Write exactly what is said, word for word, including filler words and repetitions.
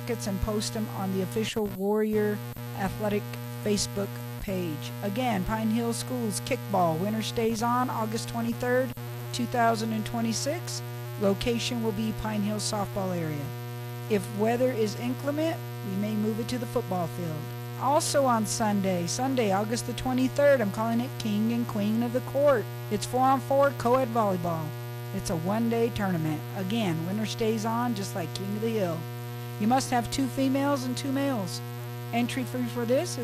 tickets and post them on the official Warrior Athletic Facebook page. Again, Pine Hill Schools kickball. Winter stays on August twenty-third, two thousand twenty-six. Location will be Pine Hill softball area. If weather is inclement, we may move it to the football field. Also on Sunday, Sunday, August the twenty-third, I'm calling it King and Queen of the Court. It's four on four co-ed volleyball. It's a one-day tournament. Again, winter stays on just like King of the Hill. You must have two females and two males. Entry fee for this is